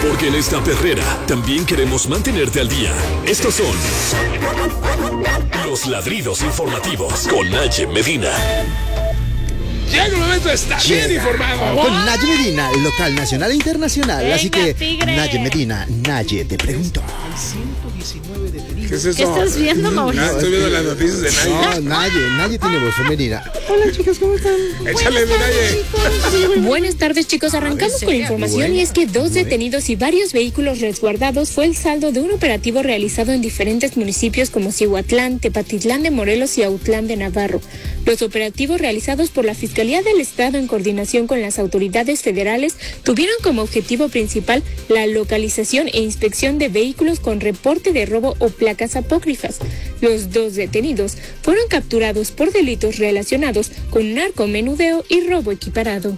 Porque en esta perrera también queremos mantenerte al día. Estos son los ladridos informativos con Naye Medina. Llega el momento de estar bien informado. Con Naye Medina, local, nacional e internacional. Venga, así que, tigre. Naye Medina, Naye, te pregunto. 119 detenidos. ¿Qué es eso? ¿Qué estás viendo, Mauricio? Estoy viendo las noticias de Naye. No, Naye tiene voz femenina. Hola, chicas, ¿cómo están? Échale, mi Naye. Buenas tardes, chicos. Arrancamos con información y es que 2 detenidos y varios vehículos resguardados fue el saldo de un operativo realizado en diferentes municipios como Cihuatlán, Tepatitlán de Morelos y Autlán de Navarro. Los operativos realizados por la Fiscalía del Estado en coordinación con las autoridades federales tuvieron como objetivo principal la localización e inspección de vehículos con reporte de robo o placas apócrifas. Los 2 detenidos fueron capturados por delitos relacionados con narcomenudeo y robo equiparado.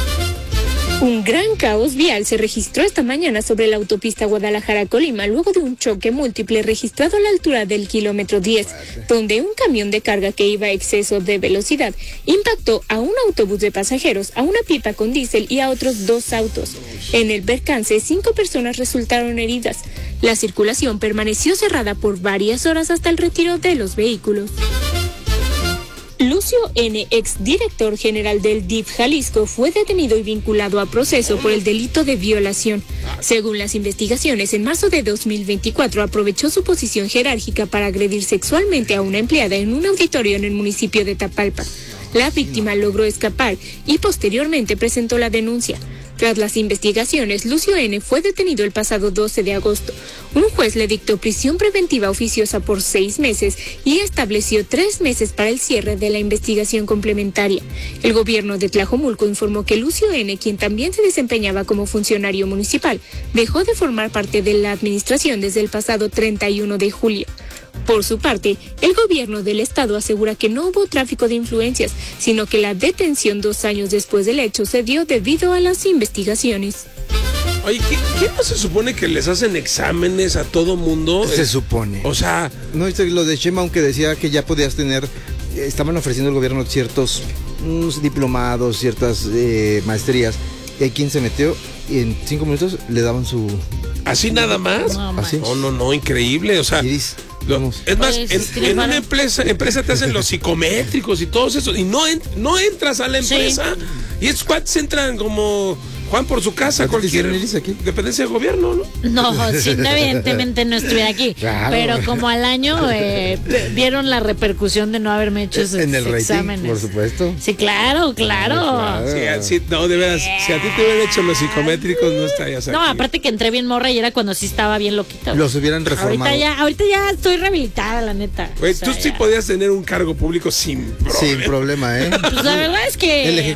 Un gran caos vial se registró esta mañana sobre la autopista Guadalajara-Colima luego de un choque múltiple registrado a la altura del kilómetro 10, donde un camión de carga que iba a exceso de velocidad impactó a un autobús de pasajeros, a una pipa con diésel y a otros 2 autos. En el percance, 5 personas resultaron heridas. La circulación permaneció cerrada por varias horas hasta el retiro de los vehículos. Lucio N., exdirector general del DIF Jalisco, fue detenido y vinculado a proceso por el delito de violación. Según las investigaciones, en marzo de 2024 aprovechó su posición jerárquica para agredir sexualmente a una empleada en un auditorio en el municipio de Tapalpa. La víctima logró escapar y posteriormente presentó la denuncia. Tras las investigaciones, Lucio N. fue detenido el pasado 12 de agosto. Un juez le dictó prisión preventiva oficiosa por 6 meses y estableció 3 meses para el cierre de la investigación complementaria. El gobierno de Tlajomulco informó que Lucio N., quien también se desempeñaba como funcionario municipal, dejó de formar parte de la administración desde el pasado 31 de julio. Por su parte, el gobierno del estado asegura que no hubo tráfico de influencias, sino que la detención 2 años después del hecho se dio debido a las investigaciones. Oye, ¿qué no se supone que les hacen exámenes a todo mundo? Se supone. O sea... No, lo de Chema, aunque decía que ya podías tener, estaban ofreciendo el gobierno ciertos diplomados, ciertas maestrías. Y hay quien se metió y en 5 minutos le daban su... ¿Así nada más? ¿Así? No, increíble, o sea... Es más, en una empresa te hacen los psicométricos y todo eso, y no entras a la empresa, y estos cuates entran como Juan por su casa, cualquier dependencia del gobierno, ¿no? No, sí, evidentemente no estuviera aquí, claro. Pero como al año vieron la repercusión de no haberme hecho esos en el rating, exámenes. por supuesto. Sí, claro. Sí, no, de veras, si a ti te hubieran hecho los psicométricos, no estarías aquí. No, aparte que entré bien morra y era cuando sí estaba bien loquita. Los hubieran reformado. Ahorita ya estoy rehabilitada, la neta. Güey, tú sí podías tener un cargo público sin problema. Sin problema, ¿eh? Pues la verdad es que...